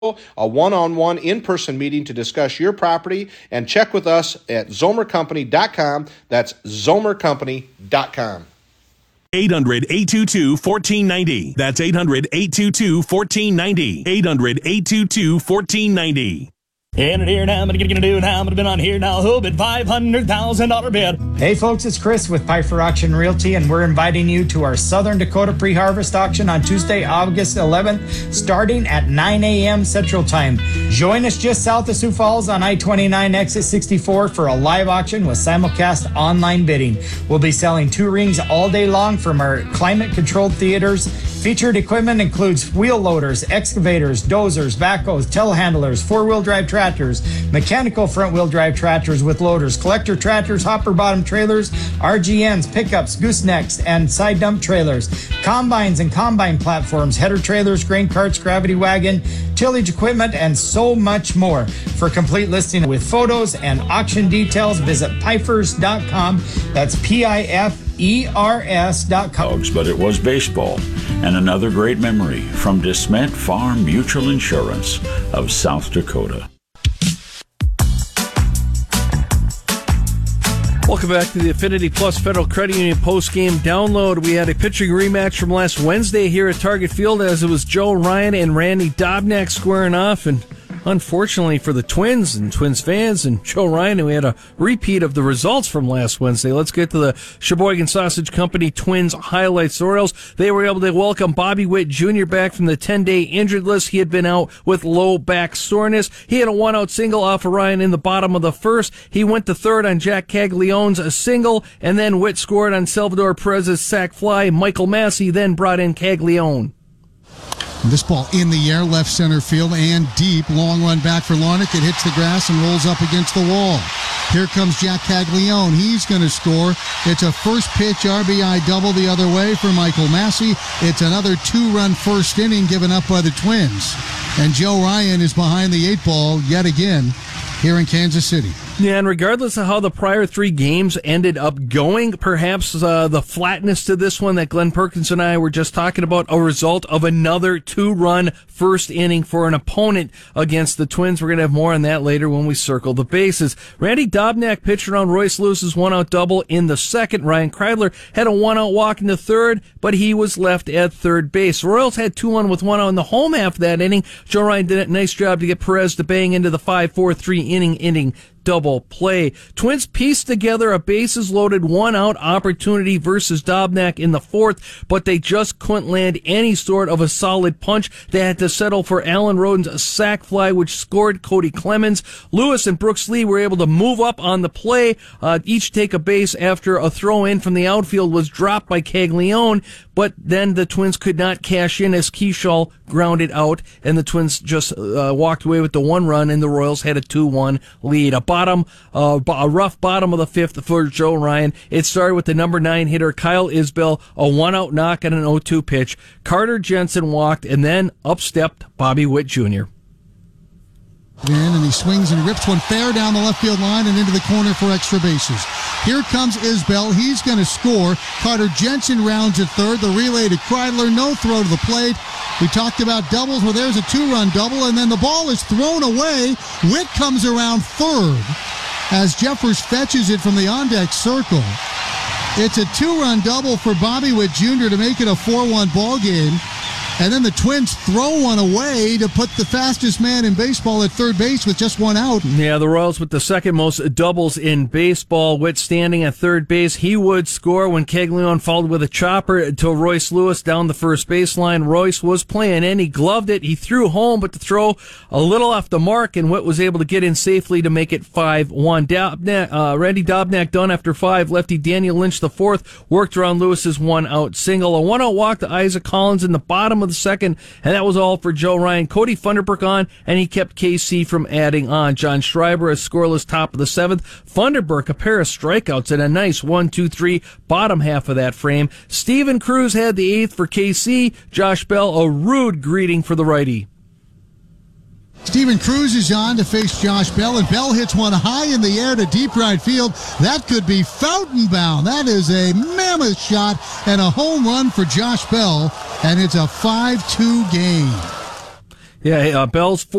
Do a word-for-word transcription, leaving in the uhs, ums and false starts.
a one-on-one in-person meeting to discuss your property, and check with us at zomer company dot com. That's zomer company dot com. eight hundred, eight two two, one four nine zero. That's eight hundred, eight two two, one four nine zero. eight hundred, eight two two, one four nine zero. And here now, I'm going to do now. I'm going to be on here now. Who bid five hundred thousand dollars bid? Hey folks, it's Chris with Piper Auction Realty, and we're inviting you to our Southern Dakota pre-harvest auction on Tuesday, August eleventh, starting at nine a.m. Central Time. Join us just south of Sioux Falls on I twenty-nine exit sixty-four for a live auction with simulcast online bidding. We'll be selling two rings all day long from our climate-controlled theaters. Featured equipment includes wheel loaders, excavators, dozers, backhoes, telehandlers, four-wheel drive tractors, mechanical front-wheel drive tractors with loaders, collector tractors, hopper-bottom trailers, R G Ns, pickups, goosenecks, and side dump trailers, combines and combine platforms, header trailers, grain carts, gravity wagon, tillage equipment, and so much more. For complete listing with photos and auction details, visit pifers dot com. That's P I F E R S dot com. But it was baseball. And another great memory from DeSmet Farm Mutual Insurance of South Dakota. Welcome back to the Affinity Plus Federal Credit Union post-game download. We had a pitching rematch from last Wednesday here at Target Field, as it was Joe Ryan and Randy Dobnak squaring off, and unfortunately for the Twins and Twins fans and Joe Ryan, we had a repeat of the results from last Wednesday. Let's get to the Sheboygan Sausage Company Twins highlights. The Orioles, they were able to welcome Bobby Witt Junior back from the ten-day injured list. He had been out with low back soreness. He had a one-out single off of Ryan in the bottom of the first. He went to third on Jack Caglione's single, and then Witt scored on Salvador Perez's sac fly. Michael Massey then brought in Caglione. This ball in the air, left center field, and deep. Long run back for Larnach. It hits the grass and rolls up against the wall. Here comes Jack Caglione. He's going to score. It's a first pitch R B I double the other way for Michael Massey. It's another two-run first inning given up by the Twins. And Joe Ryan is behind the eight ball yet again here in Kansas City. Yeah, and regardless of how the prior three games ended up going, perhaps uh, the flatness to this one that Glenn Perkins and I were just talking about, a result of another two-run first inning for an opponent against the Twins. We're going to have more on that later when we circle the bases. Randy Dobnak pitched around Royce Lewis's one-out double in the second. Ryan Kreidler had a one-out walk in the third, but he was left at third base. The Royals had two on with one out in the home half of that inning. Joe Ryan did a nice job to get Perez to bang into the five four three inning inning double play. Twins pieced together a bases loaded one out opportunity versus Dobnak in the fourth, but they just couldn't land any sort of a solid punch. They had to settle for Alan Roden's sac fly, which scored Cody Clemens. Lewis and Brooks Lee were able to move up on the play, uh, each take a base after a throw in from the outfield was dropped by Caglione, but then the Twins could not cash in as Keishall grounded out, and the Twins just uh, walked away with the one run, and the Royals had a two one lead. A bottom, uh, a rough bottom of the fifth for Joe Ryan. It started with the number nine hitter, Kyle Isbell, a one-out knock and an oh two pitch. Carter Jensen walked, and then up stepped Bobby Witt Junior In, and he swings and rips one fair down the left field line and into the corner for extra bases. Here comes Isbell. He's going to score. Carter Jensen rounds at third. The relay to Kreidler. No throw to the plate. We talked about doubles. Well, there's a two-run double, and then the ball is thrown away. Witt comes around third as Jeffers fetches it from the on-deck circle. It's a two-run double for Bobby Witt Junior to make it a four one ball game. And then the Twins throw one away to put the fastest man in baseball at third base with just one out. Yeah, the Royals with the second most doubles in baseball. Witt standing at third base. He would score when Caglione followed with a chopper to Royce Lewis down the first baseline. Royce was playing in. He gloved it. He threw home, but the throw a little off the mark, and Witt was able to get in safely to make it five one. Dobnak, uh, Randy Dobnak done after five. Lefty Daniel Lynch the fourth worked around Lewis's one-out single. A one-out walk to Isaac Collins in the bottom of the second, and that was all for Joe Ryan. Cody Funderburk on, and he kept K C from adding on. John Schreiber, a scoreless top of the seventh. Funderburk, a pair of strikeouts and a nice one two three bottom half of that frame. Steven Cruz had the eighth for K C. Josh Bell, a rude greeting for the righty. Steven Cruz is on to face Josh Bell, and Bell hits one high in the air to deep right field. That could be fountain bound. That is a mammoth shot and a home run for Josh Bell, and it's a five two game. Yeah, uh, Bell's